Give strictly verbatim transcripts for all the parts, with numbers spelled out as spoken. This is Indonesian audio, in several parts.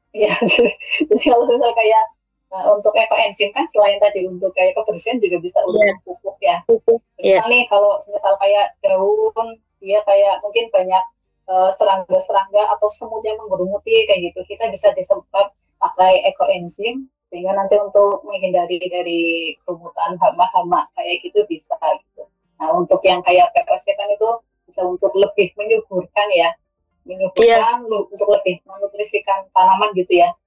Iya, jadi, jadi kalau misal kayak uh, untuk ekoenzim kan selain tadi untuk kayak kebersihan juga bisa Iya, untuk pupuk ya. pupuk. Iya. Misal nih kalau misal kayak daun dia kayak mungkin banyak uh, serangga-serangga atau semut yang menggerumuti kayak gitu, kita bisa disemprot pakai ekoenzim sehingga nanti untuk menghindari dari kerumutan hama-hama kayak gitu bisa gitu. Nah untuk yang kayak P O C kan itu bisa untuk lebih menyuburkan ya, Iya, menyuburkan untuk lebih menutrisikan tanaman gitu ya.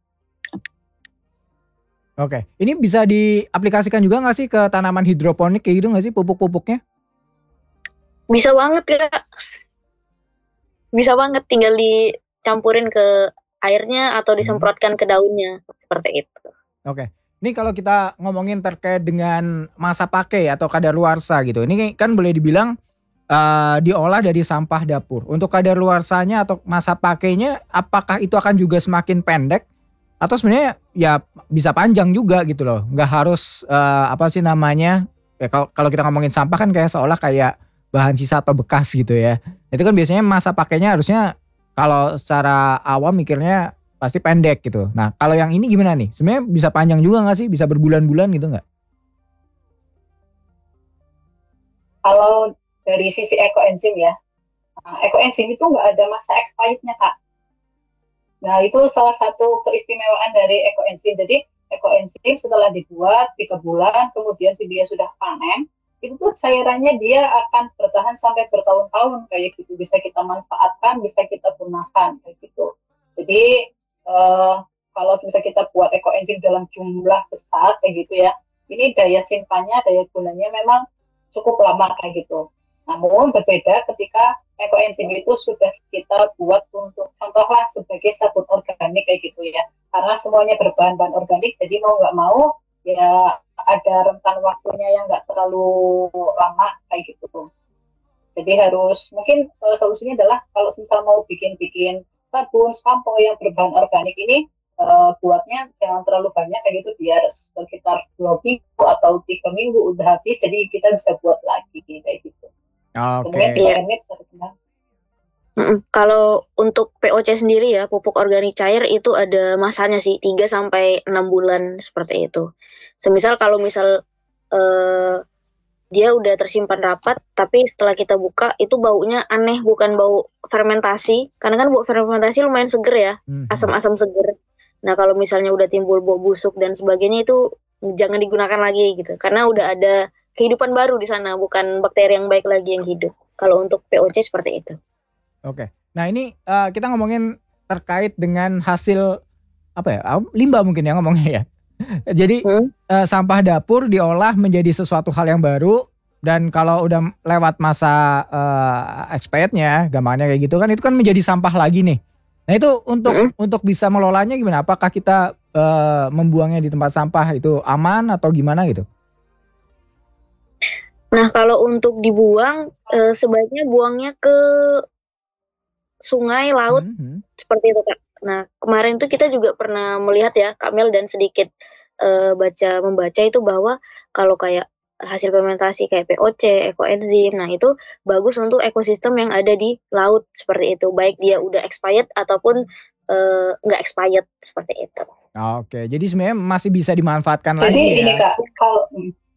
Oke, ini bisa diaplikasikan juga nggak sih ke tanaman hidroponik kayak gitu nggak sih pupuk-pupuknya? bisa banget Kak. Bisa banget tinggal dicampurin ke airnya atau Hmm. disemprotkan ke daunnya seperti itu. Oke, ini kalau kita ngomongin terkait dengan masa pakai atau kadaluarsa gitu, ini kan boleh dibilang uh, diolah dari sampah dapur. Untuk kadaluarsanya atau masa pakainya, apakah itu akan juga semakin pendek? Atau sebenarnya ya bisa panjang juga gitu loh, nggak harus uh, apa sih namanya? Ya kalau kalau kita ngomongin sampah kan kayak seolah kayak bahan sisa atau bekas gitu ya. Itu kan biasanya masa pakainya harusnya kalau secara awam mikirnya pasti pendek gitu. Nah kalau yang ini gimana nih? Sebenarnya bisa panjang juga nggak sih? Bisa berbulan-bulan gitu nggak? Kalau dari sisi ekoenzim ya, nah, ekoenzim itu nggak ada masa expirednya Kak. Nah, itu salah satu keistimewaan dari ekoenzim. Jadi, ekoenzim setelah dibuat tiga bulan, kemudian si dia sudah panen, itu tuh cairannya dia akan bertahan sampai bertahun-tahun kayak gitu. Bisa kita manfaatkan, bisa kita gunakan kayak gitu. Jadi, eh, kalau bisa kita buat ekoenzim dalam jumlah besar kayak gitu ya, ini daya simpannya, daya gunanya memang cukup lama kayak gitu. Namun berbeda ketika ekoenzim itu sudah kita buat untuk contohlah sebagai sabun organik kayak gitu ya. Karena semuanya berbahan-bahan organik, jadi mau nggak mau ya ada rentang waktunya yang nggak terlalu lama kayak gitu. Jadi harus mungkin uh, solusinya adalah kalau misal mau bikin-bikin sabun, sampo yang berbahan organik ini uh, buatnya jangan terlalu banyak kayak gitu biar sekitar dua minggu atau tiga minggu udah habis, jadi kita bisa buat lagi kayak gitu. Mungkin Oke. Iya. Pak Ernit terkenal. Mm-mm. Kalau untuk P O C sendiri ya, pupuk organik cair itu ada masanya sih, tiga sampai enam bulan seperti itu. Semisal kalau misal eh, dia udah tersimpan rapat, tapi setelah kita buka itu baunya aneh, bukan bau fermentasi. Karena kan bau fermentasi lumayan seger ya, Mhm. asam-asam seger. Nah kalau misalnya udah timbul bau busuk dan sebagainya itu jangan digunakan lagi gitu, karena udah ada kehidupan baru di sana, bukan bakteri yang baik lagi yang hidup. Kalau untuk P O C seperti itu. Oke. Nah ini uh, kita ngomongin terkait dengan hasil apa ya? Limbah mungkin ya ngomongnya ya. Jadi Hmm? uh, sampah dapur diolah menjadi sesuatu hal yang baru dan kalau udah lewat masa uh, expirednya, gampangnya kayak gitu kan itu kan menjadi sampah lagi nih. Nah itu untuk Hmm? untuk bisa melolanya gimana? Apakah kita uh, membuangnya di tempat sampah itu aman atau gimana gitu? Nah, kalau untuk dibuang, eh, sebaiknya buangnya ke sungai, laut, Mhm. seperti itu, Kak. Nah, kemarin tuh kita juga pernah melihat ya, Kamel dan sedikit eh, baca membaca itu bahwa kalau kayak hasil fermentasi kayak P O C, ekoenzim, nah itu bagus untuk ekosistem yang ada di laut seperti itu, baik dia udah expired ataupun eh, nggak expired seperti itu. Oke, jadi sebenarnya masih bisa dimanfaatkan Jadi lagi ini ya. Kak, kalau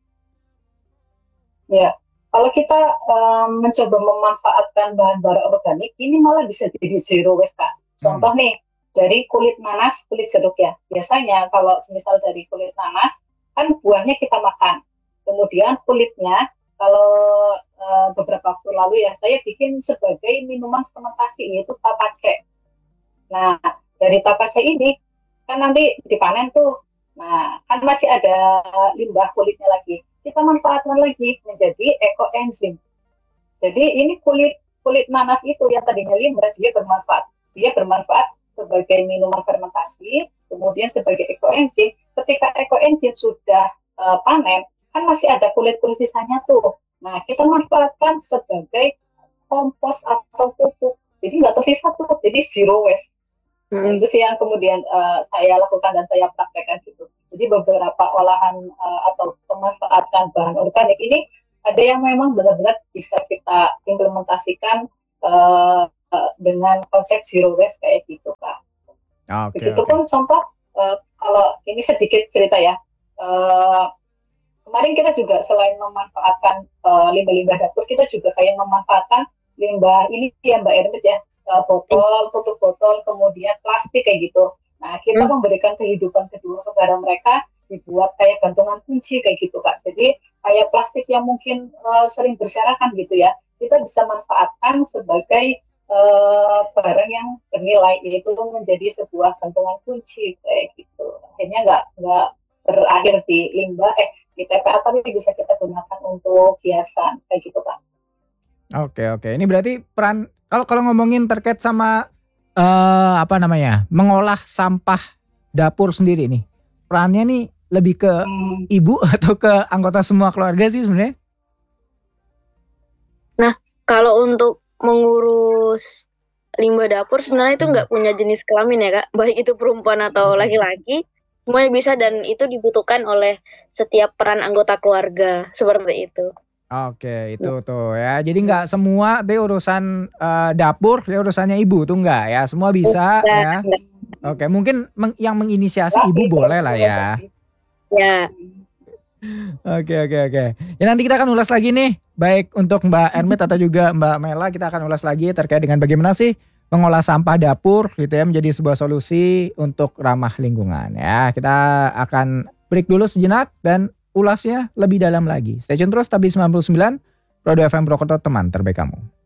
ya kalau kita um, mencoba memanfaatkan bahan-bahan organik, ini malah bisa jadi zero waste Kak. Hmm. Contoh nih, dari kulit nanas, kulit jeruk ya. Biasanya kalau misal dari kulit nanas, kan buahnya kita makan. Kemudian kulitnya, kalau uh, beberapa waktu lalu ya, saya bikin sebagai minuman fermentasi, yaitu tapace. Nah, dari tapace ini, kan nanti dipanen tuh. Nah, kan masih ada limbah kulitnya lagi. Kita manfaatkan lagi menjadi ekoenzim. Jadi ini kulit kulit nanas itu yang tadinya limbah, dia bermanfaat. Dia bermanfaat sebagai minuman fermentasi, kemudian sebagai ekoenzim. Ketika ekoenzim sudah uh, panen, kan masih ada kulit-kulit sisanya tuh. Nah, kita manfaatkan sebagai kompos atau pupuk. Jadi nggak tersisa tuh, jadi zero waste. Nah, Hmm. itu sih yang kemudian uh, saya lakukan dan saya praktekkan gitu. Jadi beberapa olahan uh, atau pemanfaatan bahan organik ini ada yang memang benar-benar bisa kita implementasikan uh, uh, dengan konsep zero waste kayak gitu, Kak. Oke, oke. Begitupun contoh, uh, kalau ini sedikit cerita ya, uh, kemarin kita juga selain memanfaatkan uh, limbah-limbah dapur, kita juga kayak memanfaatkan limbah ini ya Mbak Ermit ya, uh, botol, tutup botol, kemudian plastik kayak gitu. Nah, kita Hmm. memberikan kehidupan kedua kepada mereka, dibuat kayak gantungan kunci kayak gitu Kak. Jadi kayak plastik yang mungkin uh, sering berserakan gitu ya, kita bisa manfaatkan sebagai uh, barang yang bernilai, yaitu menjadi sebuah gantungan kunci kayak gitu. Akhirnya nggak nggak berakhir di limbah, eh di T P A, tapi bisa kita gunakan untuk hiasan kayak gitu Kak. Oke, oke. Ini berarti peran kalau kalau ngomongin terkait sama eh apa namanya? Mengolah sampah dapur sendiri nih. Perannya nih lebih ke Hmm. ibu atau ke anggota semua keluarga sih sebenarnya? Nah, kalau untuk mengurus limbah dapur sebenarnya itu nggak punya jenis kelamin ya Kak, baik itu perempuan atau Oke. laki-laki, semuanya bisa dan itu dibutuhkan oleh setiap peran anggota keluarga seperti itu. Oke, itu tuh ya. Jadi nggak semua deh urusan eh, dapur ya urusannya ibu tuh nggak ya. Semua bisa Ya, ya. Oke, mungkin meng- yang menginisiasi Laki, ibu boleh lah perempuan ya. tadi. ya. Oke, oke, oke. Ya nanti kita akan ulas lagi nih. Baik untuk Mbak Ermit atau juga Mbak Mela, kita akan ulas lagi terkait dengan bagaimana sih mengolah sampah dapur gitu ya menjadi sebuah solusi untuk ramah lingkungan ya. Kita akan break dulu sejenak dan ulasnya lebih dalam lagi. Stay tune terus Tabi sembilan puluh sembilan, Rodo F M Purwokerto, teman terbaik kamu.